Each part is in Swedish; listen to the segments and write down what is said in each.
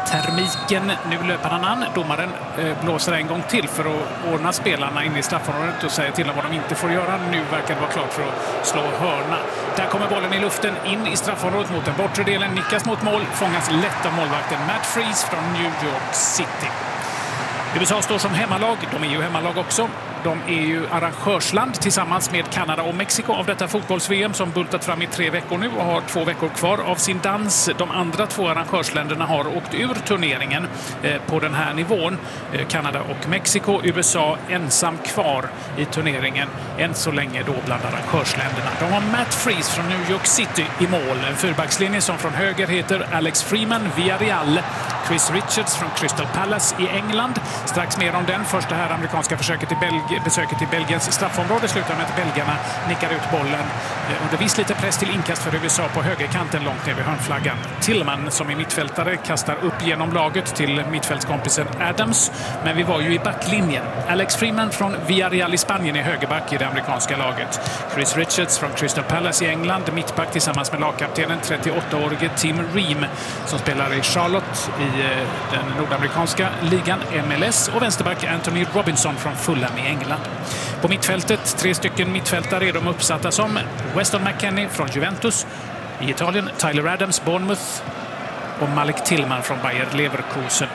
termiken. Nu löper han an. Domaren blåser en gång till för att ordna spelarna in i straffområdet och säger till dem vad de inte får göra. Nu verkar det vara klart för att slå hörna. Där kommer bollen i luften in i straffområdet mot den bortre delen. Nickas mot mål. Fångas lätt av målvakten Matt Freese från New York City. USA står som hemmalag. De är ju hemmalag också. De är ju arrangörsland tillsammans med Kanada och Mexiko av detta fotbolls-VM som bultat fram i 3 veckor nu och har 2 veckor kvar av sin dans. De andra 2 arrangörsländerna har åkt ur turneringen på den här nivån. Kanada och Mexiko. USA ensam kvar i turneringen än så länge då bland arrangörsländerna. De har Matt Freese från New York City i mål. En fyrbackslinje som från höger heter Alex Freeman, Villarreal. Chris Richards från Crystal Palace i England. Strax mer om den. Första här amerikanska försöket besöket i Belgiens straffområde slutar med att belgarna nickar ut bollen under viss lite press till inkast för USA på högerkanten långt ner vid hörnflaggan. Tillman som är mittfältare kastar upp genom laget till mittfältskompisen Adams, men vi var ju i backlinjen. Alex Freeman från Villarreal i Spanien är högerback i det amerikanska laget. Chris Richards från Crystal Palace i England, mittback tillsammans med lagkaptenen 38-årige Tim Ream som spelar i Charlotte i den nordamerikanska ligan MLS, och vänsterback Anthony Robinson från Fulham i England. På mittfältet 3 stycken mittfältare är de uppsatta som Weston McKennie från Juventus i Italien, Tyler Adams, Bournemouth och Malik Tillman från Bayer Leverkusen.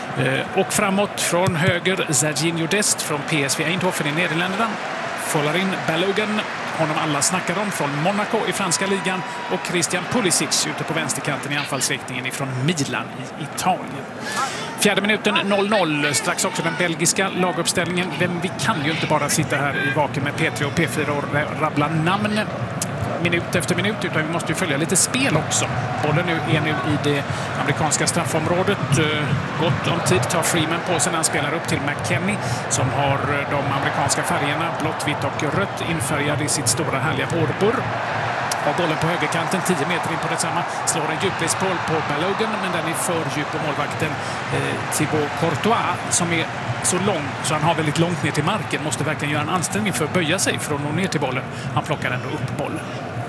Och framåt från höger Serginho Dest från PSV Eindhoven i Nederländerna. Folarin Balogun, honom alla snackar om, från Monaco i franska ligan, och Christian Pulisic ute på vänsterkanten i anfallsriktningen ifrån Milan i Italien. 4:e minuten 0-0. Strax också den belgiska laguppställningen. Vi kan ju inte bara sitta här i vaken med P3 och P4 och rabbla namn minut efter minut, utan vi måste ju följa lite spel också. Bollen är nu i det amerikanska straffområdet. Gott om tid tar Freeman på sig när han spelar upp till McKennie som har de amerikanska färgerna blått, vitt och rött infärgade i sitt stora härliga hårburr. Har bollen på högerkanten, 10 meter in på detsamma. Slår en djupledsboll på Balogun, men den är för djup på målvakten Thibaut Courtois som är så lång så han har väldigt långt ner till marken. Måste verkligen göra en ansträngning för att böja sig för att nå ner till bollen. Han plockar ändå upp bollen.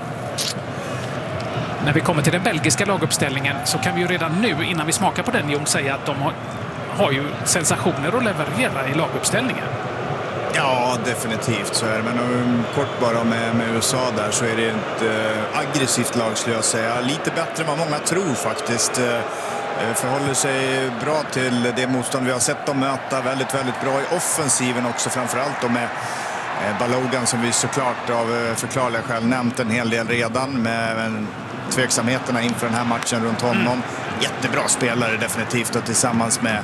När vi kommer till den belgiska laguppställningen så kan vi ju redan nu, innan vi smakar på den, säga att de har ju sensationer att leverera i laguppställningen. Ja, definitivt så är det. Men kort bara med USA där så är det ett aggressivt lag, skulle jag säga. Lite bättre än vad många tror faktiskt. Förhåller sig bra till det motstånd vi har sett dem möta. Väldigt, väldigt bra i offensiven också, framförallt då med Balogun som vi såklart av förklarliga skäl nämnt en hel del redan, med tveksamheterna inför den här matchen runt honom. Jättebra spelare definitivt, och tillsammans med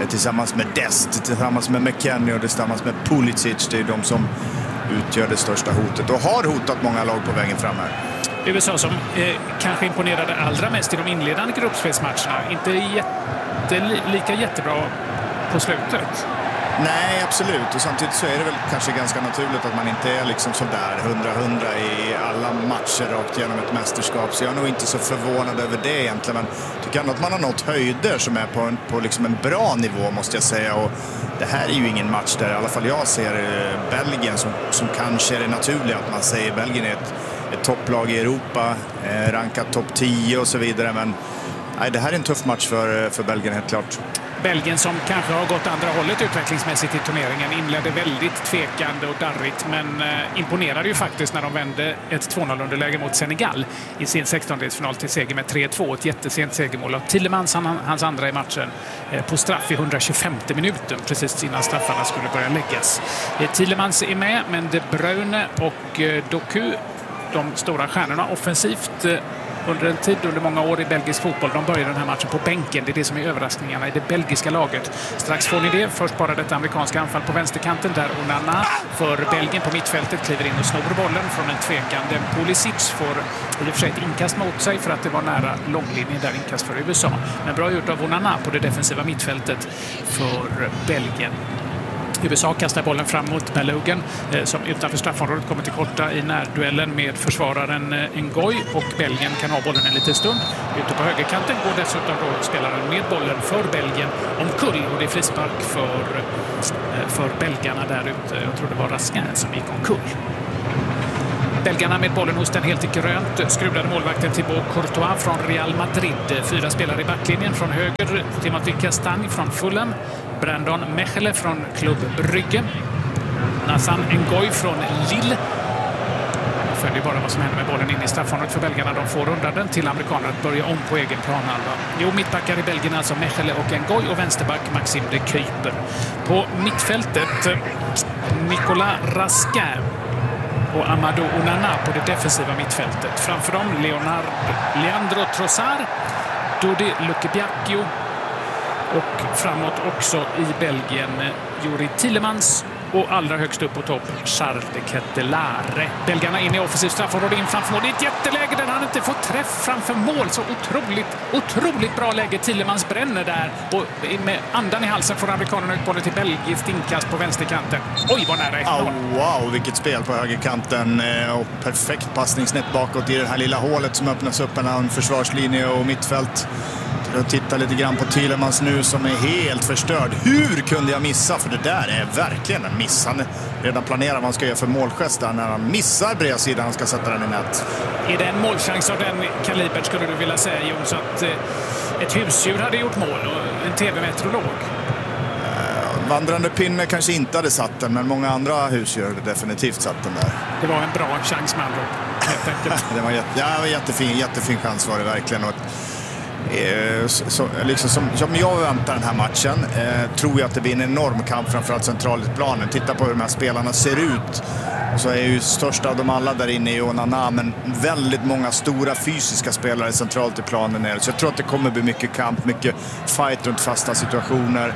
Dest, tillsammans med McKennie och tillsammans med Pulisic, det är de som utgör det största hotet och har hotat många lag på vägen fram här. USA som kanske imponerade allra mest i de inledande gruppspelsmatcherna, inte lika jättebra på slutet. Nej, absolut. Och samtidigt så är det väl kanske ganska naturligt att man inte är liksom sådär 100-100 i alla matcher rakt genom ett mästerskap. Så jag är nog inte så förvånad över det egentligen. Men jag tycker ändå att man har nått höjder som är på liksom en bra nivå, måste jag säga. Och det här är ju ingen match där i alla fall jag ser Belgien som kanske är det naturliga att man säger Belgien är ett topplag i Europa, rankat topp 10 och så vidare. Men nej, det här är en tuff match för Belgien, helt klart. Belgien som kanske har gått andra hållet utvecklingsmässigt i turneringen inledde väldigt tvekande och darrigt, men imponerade ju faktiskt när de vände ett 2-0 underläge mot Senegal i sin 16-delsfinal till seger med 3-2. Ett jättesent segermål av Tielemans, hans andra i matchen, på straff i 125:e minuten precis innan straffarna skulle börja läggas. Tielemans är med, men De Bruyne och Doku, de stora stjärnorna offensivt under många år i belgisk fotboll. De börjar den här matchen på bänken. Det är det som är överraskningarna i det belgiska laget. Strax får ni det. Först bara detta amerikanska anfall på vänsterkanten där Onana för Belgien på mittfältet kliver in och snor bollen från en tvekande Pulisic. Får i och för sig ett inkast mot sig för att det var nära långlinjen där, inkast för USA. Men bra gjort av Onana på det defensiva mittfältet för Belgien. USA kastar bollen fram mot Balogun som utanför straffområdet kommer till korta i närduellen med försvararen Ngoy, och Belgien kan ha bollen en liten stund. Ute på högerkanten går dessutom då spelaren med bollen för Belgien omkull, och det är frispark för belgarna där ute. Jag tror det var Raskin som gick omkull. Belgarna med bollen hos den helt i grönt skruvade målvakten Thibaut Courtois från Real Madrid. 4 spelare i backlinjen. Från höger Timothy Castagne från Fulham, Brandon Mechele från Club Brugge, Nathan Ngoy från Lille. Följer bara vad som händer med bollen in i straffområdet för belgarna. De får undan den till amerikaner att börja om på egen planhalva. Jo, mittbackar i Belgien alltså Mechele och Ngoy och vänsterback Maxime de Kuyper. På mittfältet Nicolas Raskin och Amadou Onana på det defensiva mittfältet. Framför dem Leandro Trossard, Dodi Lukebakio och framåt också i Belgien Juri Tielemans. Och allra högst upp på topp, Charles de Kettelare. Belgarna in i offensivt straffområde in framför mål. Det är ett jätteläge där han inte får träff framför mål. Så otroligt bra läge. Tielemans bränner där. Och med andan i halsen får amerikanerna ut bollen till belgiskt inkast på vänsterkanten. Oj, vad nära 1-0. Wow, vilket spel på högerkanten. Och perfekt passningssnitt bakåt i det här lilla hålet som öppnas upp mellan försvarslinje och mittfält. Jag tittar lite grann på Tielemans nu som är helt förstörd. Hur kunde jag missa? För det där är verkligen en miss. Han redan planerar vad han ska göra för målgest där när han missar bredsidan han ska sätta den i nät. Är det en målchans av den kalibern skulle du vilja säga, Jon, så att ett husdjur hade gjort mål och en tv-meteorolog? Vandrande pinne kanske inte hade satt den, men många andra husdjur hade definitivt satt den där. Det var en bra chans med andra, helt enkelt. Det var jättefin chans var det verkligen. Och som jag väntar den här matchen tror jag att det blir en enorm kamp framförallt centralt i planen. Titta på hur de här spelarna ser ut. Så är ju störst av dem alla där inne i Onana, men väldigt många stora fysiska spelare centralt i planen. Så jag tror att det kommer bli mycket kamp, mycket fight runt fasta situationer.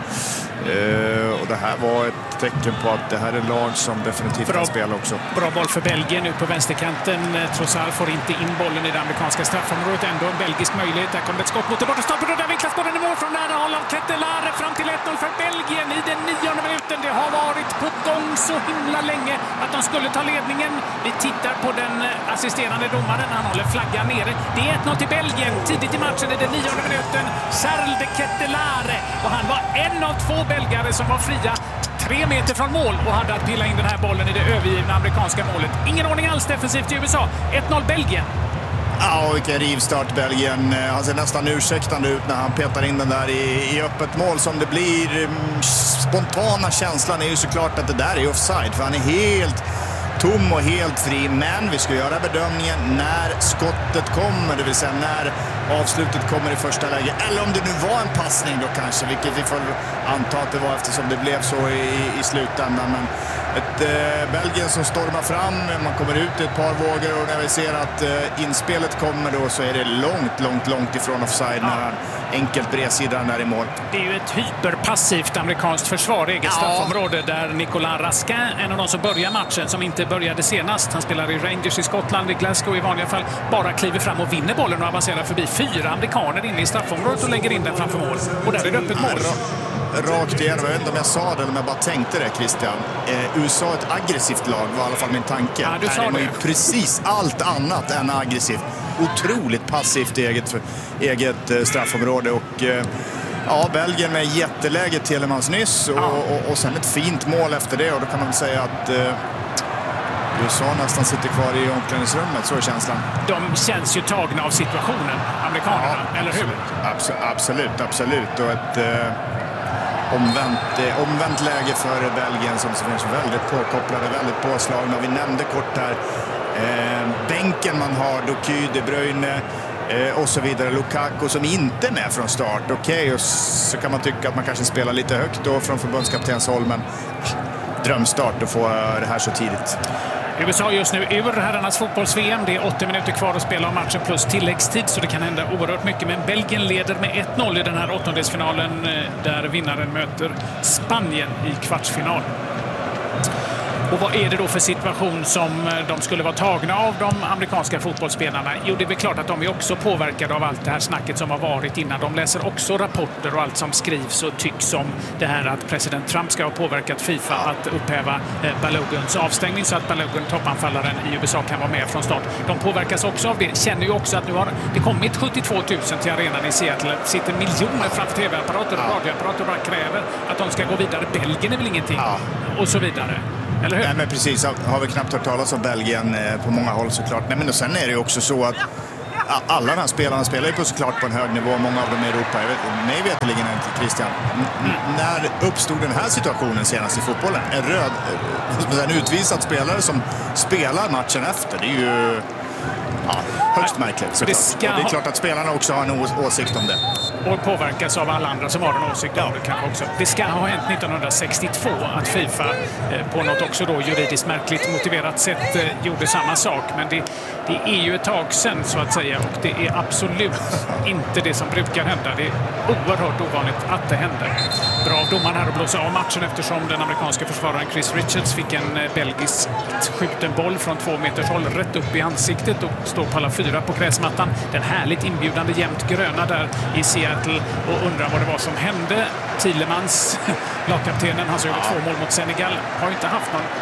Och det här var ett tecken på att det här är lag som definitivt kan spela också. Bra boll för Belgien nu på vänsterkanten. Trossard får inte in bollen i det amerikanska straffområdet. Ändå en belgisk möjlighet. Där kommer ett skott mot det borta stolpen och där vinklas bollen i mål från nära håll av Kettelare fram till 1-0 för Belgien i den 9:e minuten. Det har varit på gång så himla länge att de skulle ta ledningen. Vi tittar på den assisterande domaren. Han håller flaggan nere. Det är 1-0 till Belgien. Tidigt i matchen i den 9:e minuten. Charles de Kettelare. Och han var en av 2 belgare som var fria 3 meter från mål och hade att pilla in den här bollen i det övergivna amerikanska målet. Ingen ordning alls defensivt i USA. 1-0 Belgien. Ja, vilken rivstart Belgien. Han ser nästan ursäktande ut när han petar in den där i öppet mål som det blir. Spontana känslan är ju såklart att det där är offside, för han är helt tom och helt fri. Men vi ska göra bedömningen när skottet kommer, det vill säga när avslutet kommer i första läge. Eller om det nu var en passning då kanske, vilket vi får anta att det var eftersom det blev så i slutändan. Men ett Belgien som stormar fram, man kommer ut i ett par vågor och när vi ser att inspelet kommer då så är det långt ifrån offside när han enkelt bredsidan där i mål. Det är ju ett hyperpassivt amerikanskt försvar i eget straffområde där Nicolas Raskin, en av de som börjar matchen, som inte började senast. Han spelar i Rangers i Skottland, i Glasgow i vanliga fall, bara kliver fram och vinner bollen och avancerar förbi 4 amerikaner inne i straffområdet och lägger in den framför mål. Och där är det öppet mål. Rakt igenom, jag vet inte om jag sa det eller om jag bara tänkte det, Christian. USA är ett aggressivt lag, var i alla fall min tanke. Ja, du sa det. Är ju precis allt annat än aggressivt. Otroligt passivt i eget straffområde och Belgien med jätteläge Tielemans nyss och sen ett fint mål efter det, och då kan man väl säga att USA nästan sitter kvar i omklädningsrummet, så är känslan. De känns ju tagna av situationen, amerikanerna, eller hur? Absolut. Och ett omvänt läge för Belgien som finns väldigt påkopplade, väldigt påslagna. Vi nämnde kort här bänken man har, Doky, De Bruyne och så vidare. Lukaku som inte är med från start. Okej, och så kan man tycka att man kanske spelar lite högt då från förbundskaptens håll, men drömstart att få det här så tidigt. USA just nu ur herrarnas fotbolls-VM. Det är 80 minuter kvar att spela av matchen plus tilläggstid, så det kan hända oerhört mycket. Men Belgien leder med 1-0 i den här åttondelsfinalen där vinnaren möter Spanien i kvartsfinal. Och vad är det då för situation som de skulle vara tagna av, de amerikanska fotbollsspelarna? Jo, det är väl klart att de är också påverkade av allt det här snacket som har varit innan. De läser också rapporter och allt som skrivs och tycks om det här att president Trump ska ha påverkat FIFA att upphäva Balogans avstängning så att Balogun, toppanfallaren i USA, kan vara med från start. De påverkas också av det. Känner ju också att nu har det kommit 72 000 till arenan i Seattle. Sitter miljoner framför tv-apparater och radioapparater och bara kräver att de ska gå vidare. Belgien är väl ingenting och så vidare. eller hur? Nej, men precis. Har vi knappt hört talas om Belgien på många håll såklart. Nej, men och sen är det ju också så att alla de här spelarna spelar ju såklart på en hög nivå, många av dem i Europa. Mig veteligen inte, Christian. När uppstod den här situationen senast i fotbollen? En utvisad spelare som spelar matchen efter, det är ju högst märkligt. Det är klart att spelarna också har en åsikt om det. Och påverkas av alla andra som har en åsikt om det kanske också. Det ska ha hänt 1962 att FIFA på något också då juridiskt märkligt motiverat sätt gjorde samma sak. Men det är ju ett tag sedan så att säga, och det är absolut inte det som brukar hända. Det är oerhört ovanligt att det händer. Bra av domaren här att blåsa av matchen eftersom den amerikanska försvararen Chris Richards fick en belgisk skjuten boll från 2 meters håll rätt upp i ansiktet och står på alla 4 på gräsmattan. Den härligt inbjudande jämnt gröna där i Seattle och undrar vad det var som hände. Thielemans, lagkaptenen, han som gjorde 2 mål mot Senegal, har inte haft någon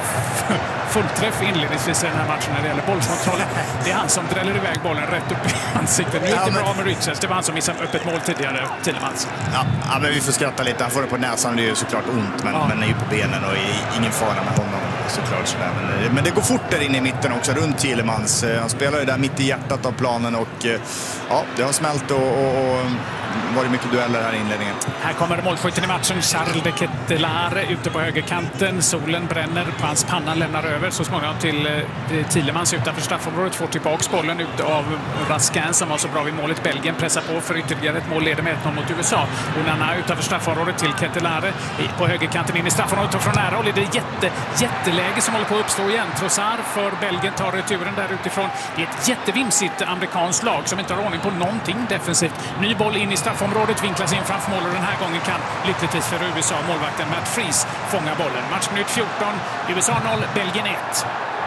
fullträff inledningsvis i den här matchen när det gäller bollkontrollen. Det är han som dräller iväg bollen rätt upp i ansiktet. Nu är det inte bra med Richards. Det var han som missade upp ett mål tidigare, Thielemans. Ja, men vi får skratta lite. Han får det på näsan, det är ju såklart ont, men är ju på benen och ingen fara med honom såklart. Sådär. Men det går fort där inne i mitten också, runt Thielemans. Han spelar ju där mitt i hjärtat av planen och det har smält och varit mycket dueller här i inledningen. Här kommer målskytten i matchen, Charles de Ketelaere ute på högerkanten. Solen bränner på hans panna, lämnar över så småningom till Thielemans utanför straffområdet. Får tillbaks bollen ut av Raskin som var så bra vid målet. Belgien pressar på för ytterligare ett mål, leder med 1-0 mot USA. Onana utanför straffområdet till Ketelaere på högerkanten in i straffområdet och från nära håll är det jätteläge som håller på att uppstå igen. Trossard för Belgien tar returen där utifrån. Det är ett jättevimsigt amerikanskt lag som inte har ordning på någonting defensivt. Ny boll in i straffområdet, vinklas in framför mål och den här gången kan lyckligtvis för USA målvakten Matt Freese fånga bollen. Matchminut 14, USA 0, Belgien 1.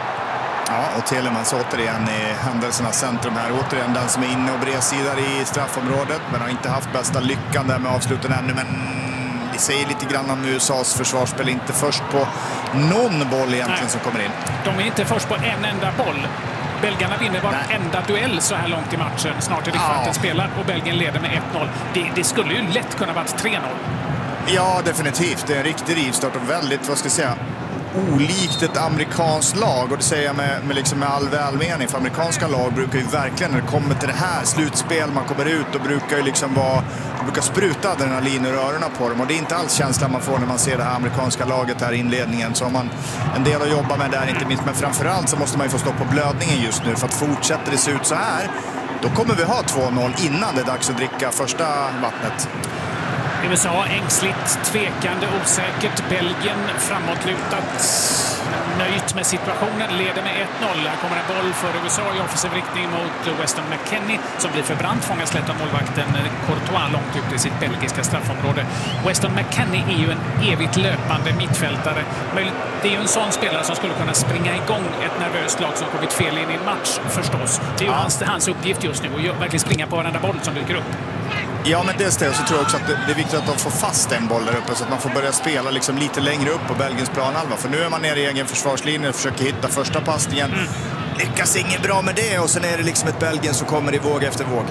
Ja, och Thielemans återigen i händelsernas centrum här. Återigen den som är inne och bredsidar i straffområdet, men har inte haft bästa lyckan där med avsluten ännu. Men det säger lite grann om USAs försvarsspel, inte först på någon boll egentligen som kommer in. De är inte först på en enda boll. Belgarna vinner varenda duell så här långt i matchen. Snart är det kvarten spelar och Belgien leder med 1-0. Det skulle ju lätt kunna varit 3-0. Ja, definitivt. Det är en riktig rivstart och väldigt, vad ska jag säga, olikt ett amerikanskt lag. Och det säger jag med all välmening. För amerikanska lag brukar ju verkligen, när det kommer till det här slutspel, man kommer ut och brukar ju liksom brukar spruta adrenalin ur öronen på dem. Och det är inte alls känslan man får när man ser det här amerikanska laget här i inledningen. Så har man en del att jobba med där, inte minst. Men framförallt så måste man ju få stopp på blödningen just nu. För att fortsätter det se ut så här, då kommer vi ha 2-0 innan det är dags att dricka första vattnet. USA ängsligt, tvekande, osäkert. Belgien framåtlutat, nöjt med situationen, leder med 1-0. Här kommer en boll för USA i offensiv riktning mot Weston McKennie som blir förbrant, fångas lätt av målvakten Courtois långt ut i sitt belgiska straffområde. Weston McKennie är ju en evigt löpande mittfältare. Det är ju en sån spelare som skulle kunna springa igång ett nervöst lag som kommit fel in i en match förstås. Det är ju hans uppgift just nu att verkligen springa på varenda boll som dyker upp. Ja, men dels det, och så tror jag också att det är viktigt att de får fast en boll där uppe så att man får börja spela liksom lite längre upp på Belgiens planhalva. För nu är man nere i egen försvarslinje och försöker hitta första passningen. Lyckas inget bra med det och sen är det liksom ett Belgien som kommer i våg efter våg.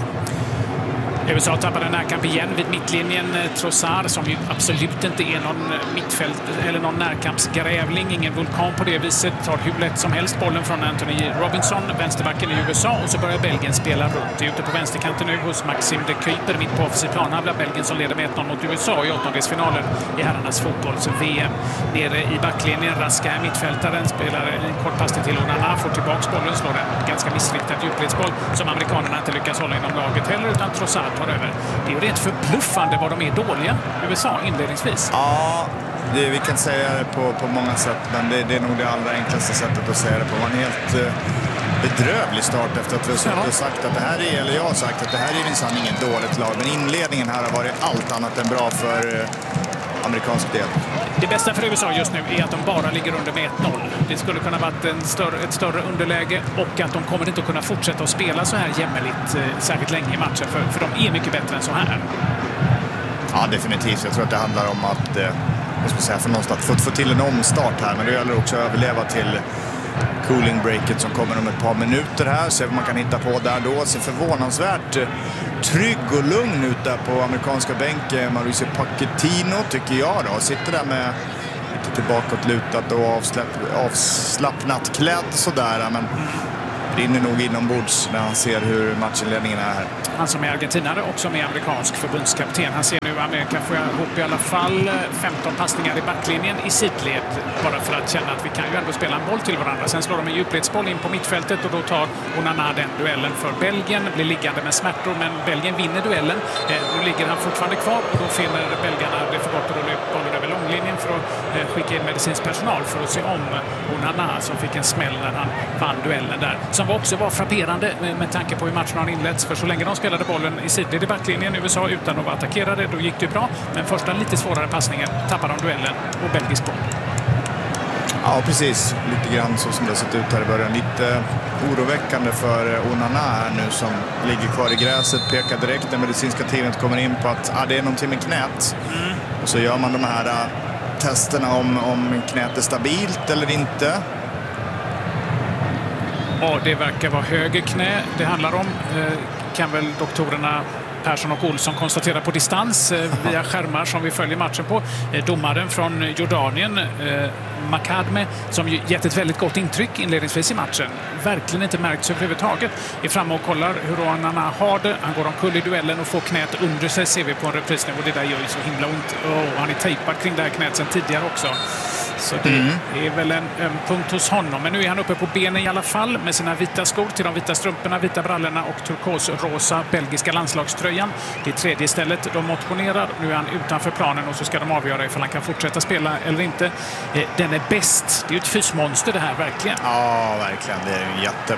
USA tappade närkamp igen vid mittlinjen. Trossard som ju absolut inte är någon mittfält eller någon närkampsgrävling, ingen vulkan på det viset, tar hur lätt som helst bollen från Anthony Robinson, vänsterbacken i USA, och så börjar Belgien spela runt. Det är ute på vänsterkanten nu hos Maxime de Kuyper mitt på offensiv planhalva. Belgien som leder med 1-0 mot USA i åttondelsfinalen i herrarnas fotbolls-VM. Nere i backlinjen, Raskin mittfältaren spelar en kort passning till Onana, får tillbaks bollen, slår en ganska missriktad djupledsboll som amerikanerna inte lyckas hålla inom laget heller, utan Trossard tar över. Det är ju rätt förbluffande vad de är dåliga, USA, inledningsvis. Ja, vi kan säga det på många sätt, men det är nog det allra enklaste sättet att säga det på. Man är helt bedrövlig start efter att vi har sagt att det här är, eller jag har sagt att det här är minsann inget dåligt lag. Men inledningen här har varit allt annat än bra för amerikansk del. Det bästa för USA just nu är att de bara ligger under med 1-0. Det skulle kunna vara ett större underläge och att de kommer inte att kunna fortsätta att spela så här jämmerligt särskilt länge i matchen. För de är mycket bättre än så här. Ja, definitivt. Jag tror att det handlar om att för någonstans få till en omstart här. Men det gäller också att överleva till cooling breaket som kommer om ett par minuter här. Se vad man kan hitta på där då. Ser förvånansvärt trygg och lugn ut där på amerikanska bänken. Mauricio Pochettino tycker jag då. Sitter där med lite tillbakåtlutat och avslappnat klädd sådär, men rinner nog inombords när han ser hur matchinledningen är här. Han som är argentinare och som är amerikansk förbundskapten. Han ser nu Amerika får ihop i alla fall 15 passningar i backlinjen i sidled. Bara för att känna att vi kan ju ändå spela en boll till varandra. Sen slår de en djupledsboll in på mittfältet och då tar Onana den duellen för Belgien. Blir liggande med smärtor, men Belgien vinner duellen. Nu ligger han fortfarande kvar och då finner belgarna det för gott att rulla upp bollen över långlinjen för att skicka in medicinsk personal för att se om Onana som fick en smäll när han vann duellen där. Som också var frapperande med tanke på hur matchen har inletts. För så länge de spelade bollen i sidled i backlinjen i USA utan att vara attackerade, då gick det bra. Men första lite svårare passningen tappade de duellen och belgisk boll. Ja, precis. Lite grann så som det har sett ut här i början. Lite oroväckande för Onana här nu som ligger kvar i gräset. Pekar direkt när medicinska teamet kommer in på att det är någonting med knät. Och så gör man de här testerna om knät är stabilt eller inte. Ja, det verkar vara höger knä det handlar om. Kan väl doktorerna Persson och Olsson konstaterar på distans via skärmar som vi följer matchen på. Domaren från Jordanien, Makadme, som gett ett väldigt gott intryck inledningsvis i matchen. Verkligen inte märkt sig överhuvudtaget. Är framme och kollar hur Onana har det. Han går omkull i duellen och får knät under sig, ser vi på en repris nu. Och det där gör ju så himla ont. Han är tejpad kring det här knät sedan tidigare också. Så det är väl en punkt hos honom. Men nu är han uppe på benen i alla fall med sina vita skor till de vita strumporna, vita brallorna och turkosrosa belgiska landslagströjan. Det är tredje stället. De motionerar. Nu är han utanför planen och så ska de avgöra ifall han kan fortsätta spela eller inte. Den är bäst. Det är ju ett fysmonster det här, verkligen. Ja, verkligen. Det är ju jätte,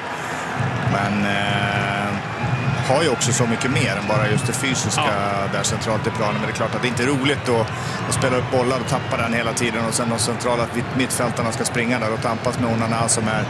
men har ju också så mycket mer än bara just det fysiska där centralt i planen. Men det är klart att det inte är roligt att spela upp bollar och tappa den hela tiden och sen de centrala mittfältarna ska springa där och tampas med Onana som är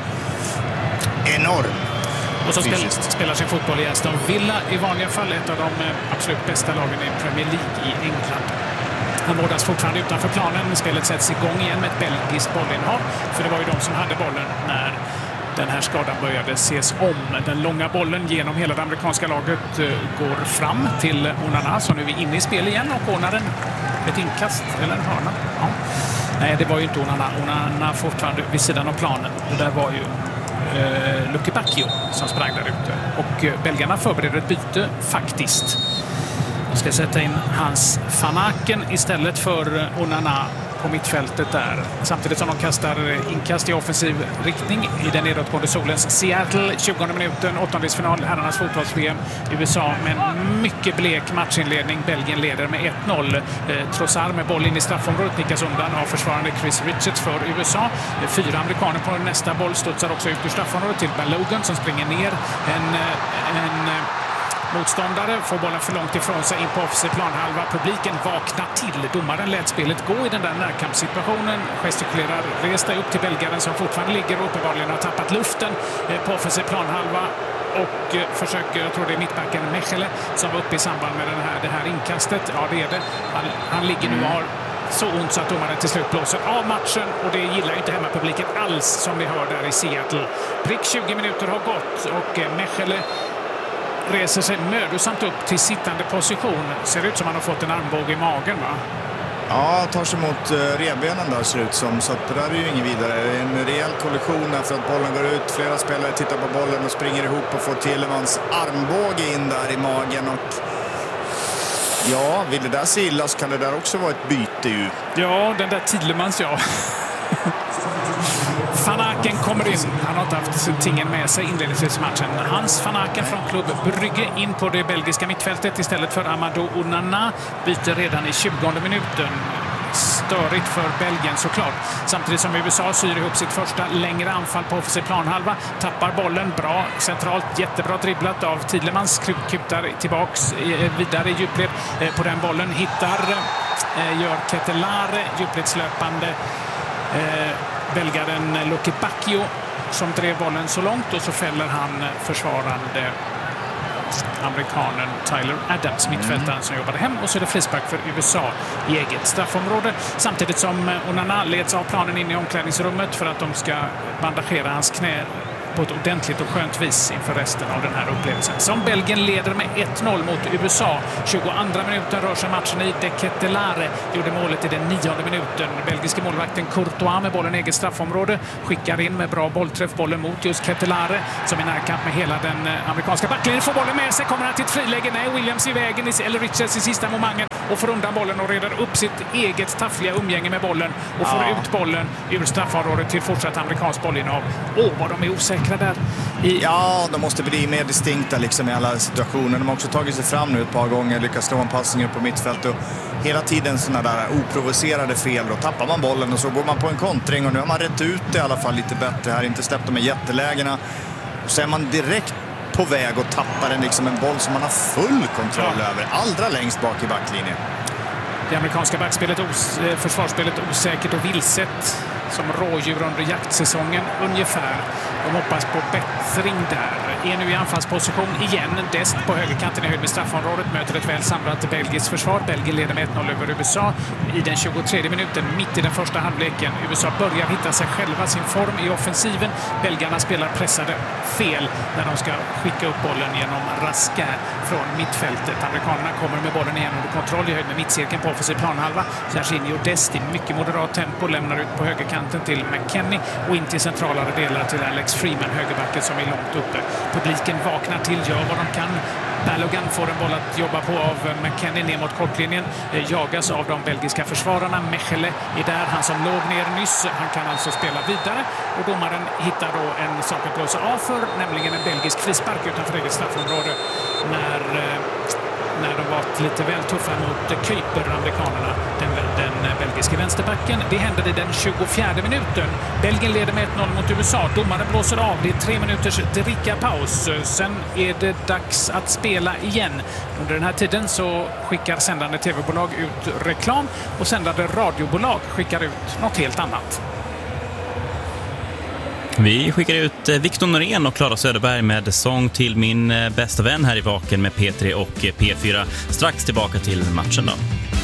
enorm. Och som spelar sin fotboll i Aston Villa i vanliga fall, ett av de absolut bästa lagen i Premier League i England. Han vårdas fortfarande utanför planen. Spelet sätts igång igen med ett belgiskt bollinnehav. För det var ju de som hade bollen när den här skadan började ses om. Den långa bollen genom hela det amerikanska laget går fram till Onana som nu är inne i spel igen och ordnar ett inkast eller en hörna. Ja. Nej, det var ju inte Onana. Onana fortfarande vid sidan av planen. Det där var ju Lucky Bacchio som sprang där ute. Och belgarna förbereder ett byte faktiskt. De ska sätta in Hans van Aken istället för Onana på mittfältet där. Samtidigt som de kastar inkast i offensiv riktning i den nedåtgående solens Seattle. 20 minuten, åttondelsfinal, herrarnas fotbolls-VM. USA med en mycket blek matchinledning. Belgien leder med 1-0. Trossard med boll in i straffområdet nickas undan av försvarande Chris Richards för USA. 4 amerikaner på nästa boll studsar också ut ur straffområdet till Balogun som springer ner. En motståndare får bollen för långt ifrån sig in på offensiv planhalva. Publiken vaknar till. Domaren lät spelet gå i den där närkampssituationen. Gestikulerar, res dig upp till belgaren som fortfarande ligger och uppenbarligen har tappat luften på offensiv planhalva. Och försöker, jag tror det är mittbacken Mechele som var uppe i samband med det här inkastet. Ja, det är det. Han ligger nu och har så ont så att domaren till slut blåser av matchen. Och det gillar ju inte hemmapubliken alls som ni hör där i Seattle. Prick 20 minuter har gått och Mechele reser sig mödosamt upp till sittande position. Ser ut som han har fått en armbåge i magen, va? Ja, tar sig mot revbenen där ser ut som. Så att det där är ju inget vidare. Det är en rejäl kollision där för att bollen går ut. Flera spelare tittar på bollen och springer ihop och får Tillemans armbåge in där i magen. Och ja, vill det där se illa så kan det där också vara ett byte ju. Ja, den där Tillemans, ja. Van Aken kommer in. Han har inte haft tingen med sig inledningsvis i matchen. Hans Van Aken från klubb Brygge in på det belgiska mittfältet istället för Amadou Onana. Byter redan i 20:e minuten. Störigt för Belgien såklart. Samtidigt som USA syr ihop sitt första längre anfall på offensiv planhalva. Tappar bollen bra centralt. Jättebra dribblat av Tillemans. Kutar tillbaks vidare i djupled på den bollen. Gör Ketelare djupledslöpande. Belgaren Lucky Bacchio som drev bollen så långt och så fäller han försvarande amerikanen Tyler Adams, mittfältaren som jobbade hem, och så är det frispark för USA i eget straffområde. Samtidigt som Onana leds av planen in i omklädningsrummet för att de ska bandagera hans knä på ett ordentligt och skönt vis inför resten av den här upplevelsen. Som Belgien leder med 1-0 mot USA. 22 minuten rör sig matchen i. De Ketelaere gjorde målet i den 9:e minuten. Belgiske målvakten Courtois med bollen i eget straffområde skickar in med bra bollträff bollen mot just Ketelaere som i närkamp med hela den amerikanska backlinjen. Får bollen med sig, kommer han till ett friläge. Nej, Williams i vägen, eller Richards i sista momangen och får undan bollen och reder upp sitt eget taffliga umgänge med bollen och får ut bollen ur straffområdet till fortsatt amerikansk bollinnehav. Vad de är osäkra där. Ja, de måste bli mer distinkta liksom i alla situationer. De har också tagit sig fram nu ett par gånger, lyckas slå en passning upp på mittfält och hela tiden sådana där oprovocerade fel. Då tappar man bollen och så går man på en kontring och nu har man rätt ut det i alla fall lite bättre här, inte släppt de här jättelägena. Och så är man direkt på väg och tappar en boll som man har full kontroll över, allra längst bak i backlinjen. Det amerikanska backspelet, försvarsspelet osäkert och vilset som rådjur under jaktsäsongen ungefär. De hoppas på bättring där. Är nu i anfallsposition igen. Dest på högerkanten i höjd med straffområdet möter ett väl samlat belgiskt försvar. Belgien leder med 1-0 över USA i den 23:e minuten, mitt i den första halvleken. USA börjar hitta sig själva, sin form i offensiven. Belgarna spelar pressade fel när de ska skicka upp bollen genom Raska från mittfältet. Amerikanerna kommer med bollen igen under kontroll i höjd med mittcirkeln på offensiv planhalva. Jorginho Dest i mycket moderat tempo lämnar ut på högerkanten till McKennie och in till centralare delar till Alex Freeman, högerbacken som är långt uppe. Publiken vaknar till, gör vad de kan. Balogan får en boll att jobba på av McKennie ner mot kortlinjen. Jagas av de belgiska försvararna. Mechele är där, han som låg ner nyss. Han kan alltså spela vidare. Och domaren hittar då en sak att blåsa av för, nämligen en belgisk frispark utanför eget straffområde. När de var lite väl tuffa mot Kuiper, amerikanerna, den belgiska vänsterbacken. Det händer i den 24:e minuten. Belgien leder med 1-0 mot USA. Domaren blåser av. Det är 3 minuters drickapaus. Sen är det dags att spela igen. Under den här tiden så skickar sändande tv-bolag ut reklam och sändande radiobolag skickar ut något helt annat. Vi skickar ut Victor Norén och Clara Söderberg med sång till min bästa vän här i Vaken med P3 och P4. Strax tillbaka till matchen då.